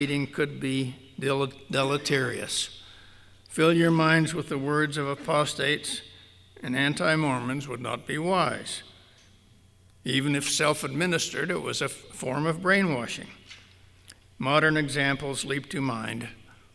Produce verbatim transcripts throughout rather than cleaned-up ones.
reading could be del- deleterious. Fill your minds with the words of apostates, and anti-Mormons would not be wise. Even if self-administered, it was a f- form of brainwashing. Modern examples leap to mind.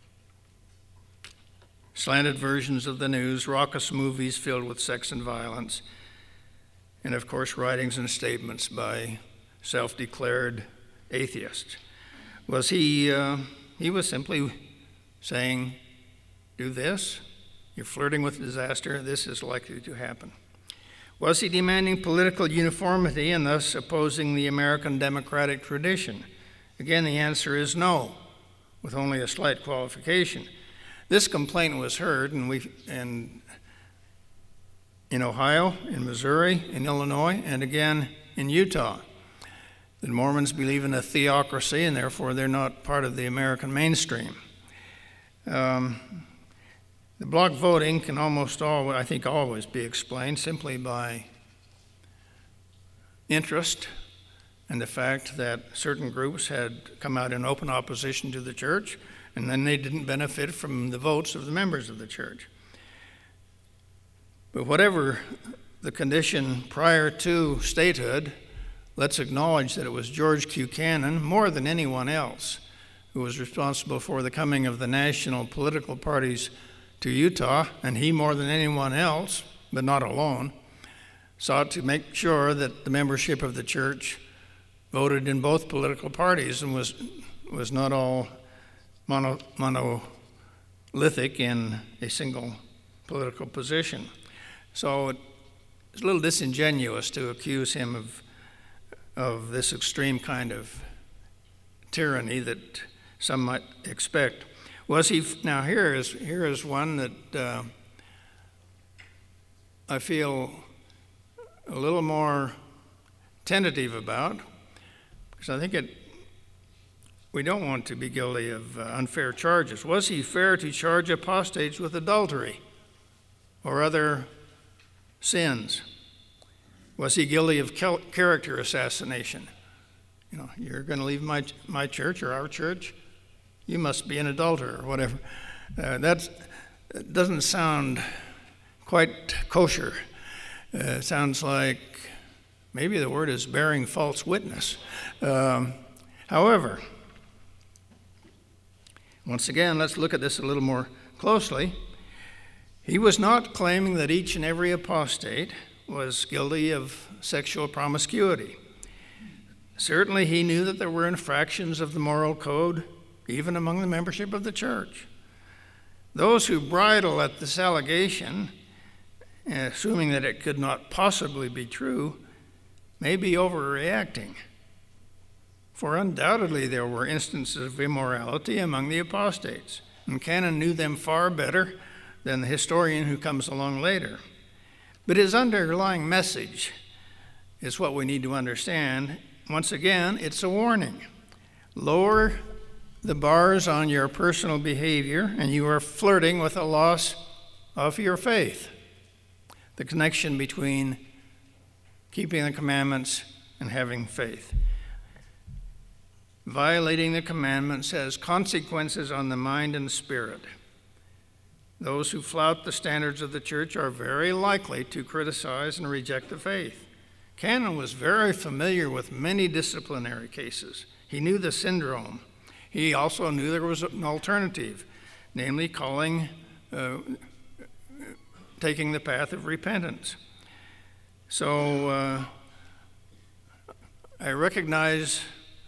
Slanted versions of the news, raucous movies filled with sex and violence, and of course writings and statements by self-declared atheists. Was he, uh, he was simply saying, do this, you're flirting with disaster, this is likely to happen. Was he demanding political uniformity and thus opposing the American democratic tradition? Again, the answer is no, with only a slight qualification. This complaint was heard and we, and in Ohio, in Missouri, in Illinois, and again in Utah. The Mormons believe in a theocracy, and therefore they're not part of the American mainstream. Um, the block voting can almost always, I think, always be explained simply by interest and the fact that certain groups had come out in open opposition to the church, and then they didn't benefit from the votes of the members of the church. But whatever the condition prior to statehood, let's acknowledge that it was George Q. Cannon, more than anyone else, who was responsible for the coming of the national political parties to Utah, and he, more than anyone else, but not alone, sought to make sure that the membership of the church voted in both political parties and was was not all mono, monolithic in a single political position. So it's a little disingenuous to accuse him of of this extreme kind of tyranny that some might expect. Was he, now here is, here is one that uh, I feel a little more tentative about, because I think it, we don't want to be guilty of uh, unfair charges. Was he fair to charge apostates with adultery or other sins? Was he guilty of character assassination? You know, you're going to leave my my church or our church, you must be an adulterer or whatever. Uh, that's, that doesn't sound quite kosher. Uh, it sounds like maybe the word is bearing false witness. Um, however, once again, let's look at this a little more closely. He was not claiming that each and every apostate was guilty of sexual promiscuity. Certainly he knew that there were infractions of the moral code, even among the membership of the church. Those who bridle at this allegation, assuming that it could not possibly be true, may be overreacting. For undoubtedly there were instances of immorality among the apostates, and Cannon knew them far better than the historian who comes along later. But his underlying message is what we need to understand. Once again, it's a warning. Lower the bars on your personal behavior, and you are flirting with a loss of your faith. The connection between keeping the commandments and having faith. Violating the commandments has consequences on the mind and spirit. Those who flout the standards of the church are very likely to criticize and reject the faith. Cannon was very familiar with many disciplinary cases. He knew the syndrome. He also knew there was an alternative, namely calling, uh, taking the path of repentance. So uh, I recognize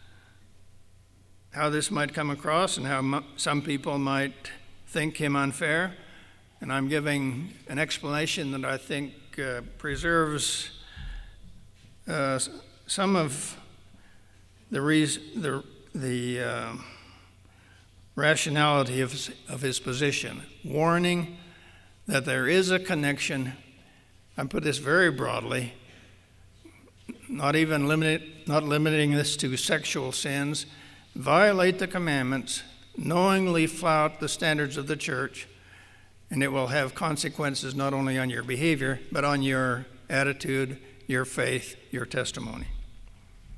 how this might come across and how m- some people might think him unfair, and I'm giving an explanation that I think uh, preserves uh, some of the reason, the, the uh, rationality of his, of his position, warning that there is a connection. I put this very broadly, not even limited, not limiting this to sexual sins. Violate the commandments, knowingly flout the standards of the church, and it will have consequences not only on your behavior, but on your attitude, your faith, your testimony.